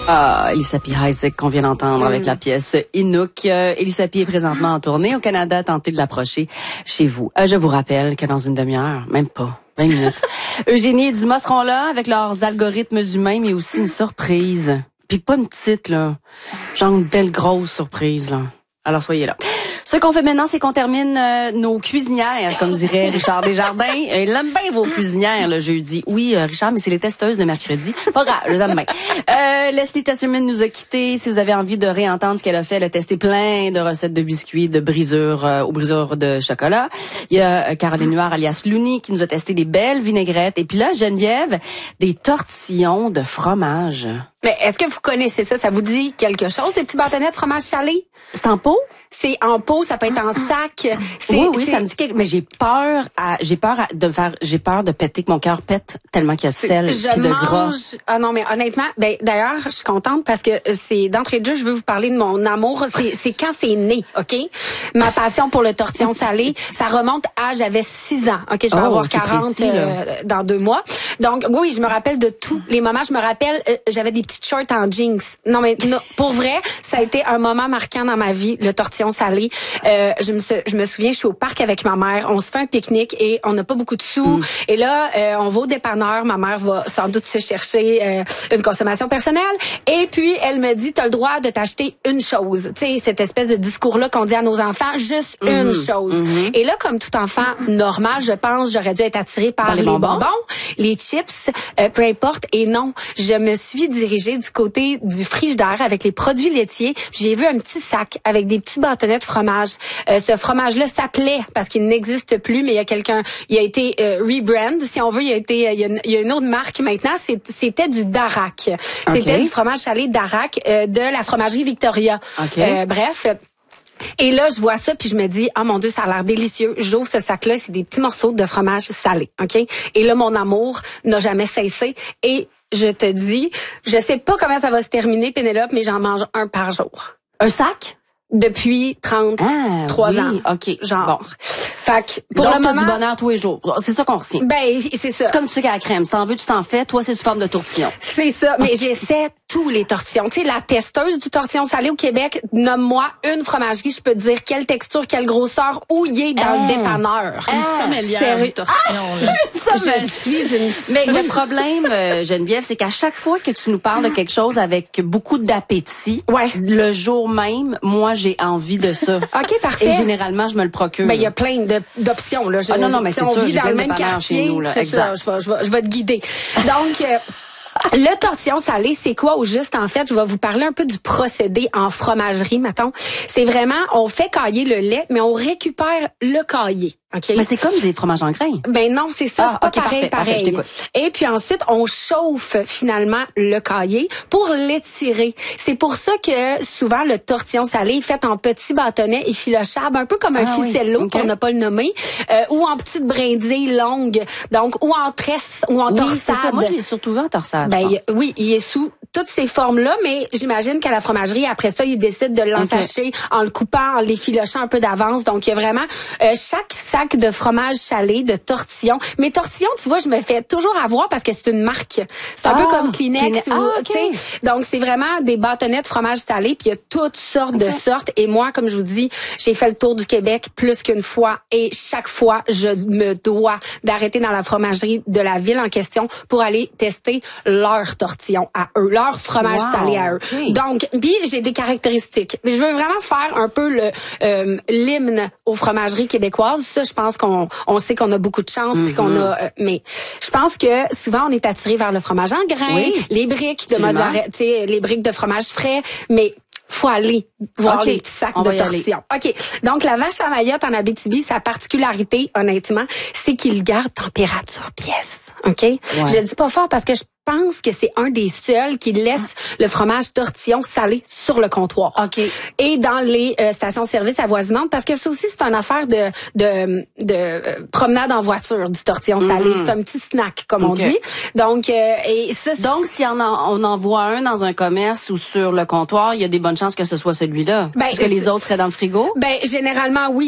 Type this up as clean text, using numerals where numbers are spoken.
Ah, Elissa Isaac qu'on vient d'entendre avec la pièce Inuk. Elissa est présentement en tournée au Canada. Tentez de l'approcher chez vous. Je vous rappelle que dans une demi-heure, même pas, 20 minutes, Eugénie et Dumas seront là avec leurs algorithmes humains, mais aussi une surprise. Puis pas une petite, là. Genre une belle grosse surprise, là. Alors soyez là. Ce qu'on fait maintenant, c'est qu'on termine nos cuisinières, comme dirait Richard Desjardins. Il aime bien vos cuisinières le jeudi. Oui, Richard, mais c'est les testeuses de mercredi. Pas grave, je les aime bien. Leslie Tasserman nous a quittés. Si vous avez envie de réentendre ce qu'elle a fait, elle a testé plein de recettes de biscuits, de brisures aux brisures de chocolat. Il y a Caroline Huard, alias Looney, qui nous a testé des belles vinaigrettes. Et puis là, Geneviève, des tortillons de fromage. Mais est-ce que vous connaissez ça? Ça vous dit quelque chose, des petits bâtonnets de fromage salé? C'est en pot? C'est en pot, ça peut être en sac. Oui, ça me dit quelque... Mais j'ai peur de péter, que mon cœur pète tellement qu'il y a de sel puis de gras. Ah non, mais honnêtement, d'ailleurs, je suis contente parce que c'est d'entrée de jeu, je veux vous parler de mon amour. C'est quand c'est né, OK? Ma passion pour le tortillon salé, ça remonte à j'avais 6 ans. OK, je vais avoir 40 précis, dans 2 mois. Donc, oui, je me rappelle de tous les moments. Je me rappelle, j'avais des petites shorts en jeans. Non, mais pour vrai, ça a été un moment marquant dans ma vie, le tortillon salé. Je me souviens, je suis au parc avec ma mère, on se fait un pique-nique et on n'a pas beaucoup de sous. Et là, on va au dépanneur, ma mère va sans doute se chercher une consommation personnelle. Et puis, elle me dit, t'as le droit de t'acheter une chose. Tu sais, cette espèce de discours-là qu'on dit à nos enfants, juste une chose. Et là, comme tout enfant normal, je pense, j'aurais dû être attirée par les bonbons, les chips, peu importe. Et non, je me suis dirigée du côté du frigidaire avec les produits laitiers. J'ai vu un petit sac avec des petits bâtonnets de fromage. Ce fromage-là s'appelait, parce qu'il n'existe plus, mais il a été rebrand, si on veut, il y a une autre marque maintenant, c'était du Darac. C'était du fromage salé Darac de la fromagerie Victoria. Bref. Et là, je vois ça, puis je me dis, oh mon Dieu, ça a l'air délicieux. J'ouvre ce sac-là, c'est des petits morceaux de fromage salé, OK? Et là, mon amour n'a jamais cessé. Et je te dis, je sais pas comment ça va se terminer, Pénélope, mais j'en mange un par jour. Un sac? Depuis 33 ans. OK. Genre. Bon. Fait que pour donc, le moment, du bonheur tous les jours. C'est ça qu'on retient. Ben, c'est ça. C'est comme du sucre à la crème. Si t'en veux, tu t'en fais. Toi, c'est sous forme de tortillon. C'est ça. Mais j'essaie tous les tortillons. Tu sais, la testeuse du tortillon salé au Québec, nomme-moi une fromagerie, je peux te dire quelle texture, quelle grosseur, où il est dans le dépanneur. Une sommelière du tortillon. Je suis une... Mais le problème, Geneviève, c'est qu'à chaque fois que tu nous parles de quelque chose avec beaucoup d'appétit, le jour même, moi, j'ai envie de ça. OK, parfait. Et généralement, je me le procure. Ben, il y a plein d'options, là. Non, mais c'est on ça. vit dans le même quartier. Nous, là. C'est ça. Je vais te guider. Donc, le tortillon salé, c'est quoi au juste? En fait, je vais vous parler un peu du procédé en fromagerie, mettons. C'est vraiment, on fait cailler le lait, mais on récupère le caillé. Okay. Mais c'est comme des fromages en grains. Ben non, c'est ça, c'est pas pareil. Parfait, et puis ensuite, on chauffe finalement le caillé pour l'étirer. C'est pour ça que souvent le tortillon salé est fait en petits bâtonnets effilochables, un peu comme un ficello pour ne pas le nommer, ou en petites brindilles longues, donc ou en tresse ou en torsade. C'est ça. Moi, je l'ai surtout vu en torsade. Ben oui, il est sous toutes ces formes-là, mais j'imagine qu'à la fromagerie, après ça, ils décident de l'ensacher en le coupant, en l'effilochant un peu d'avance. Donc, il y a vraiment chaque sac de fromage salé, de tortillons. Mais tortillons, tu vois, je me fais toujours avoir parce que c'est une marque. C'est un peu comme Kleenex. Tu sais. Donc, c'est vraiment des bâtonnets de fromage salé, puis il y a toutes sortes de sortes. Et moi, comme je vous dis, j'ai fait le tour du Québec plus qu'une fois. Et chaque fois, je me dois d'arrêter dans la fromagerie de la ville en question pour aller tester leurs tortillons à eux, leur fromage salé à eux. Donc, puis j'ai des caractéristiques. Mais je veux vraiment faire un peu l'hymne aux fromageries québécoises. Ça, je pense qu'on sait qu'on a beaucoup de chance puis qu'on a mais je pense que souvent on est attiré vers le fromage en grains, les briques de mozzarella, tu sais, les briques de fromage frais, mais faut aller voir les petits sacs de tortillons. OK. Donc, la vache à Mayotte en Abitibi, sa particularité, honnêtement, c'est qu'il garde température pièce. OK? Je le dis pas fort parce que je pense que c'est un des seuls qui laisse le fromage tortillon salé sur le comptoir. OK. Et dans les stations-service avoisinantes, parce que ça aussi, c'est une affaire de promenade en voiture du tortillon salé. C'est un petit snack, comme on dit. Donc, et ça, donc, si on en voit un dans un commerce ou sur le comptoir, il y a des bonnes chances que ce soit celui-là. Parce que les autres seraient dans le frigo? Ben, généralement, oui.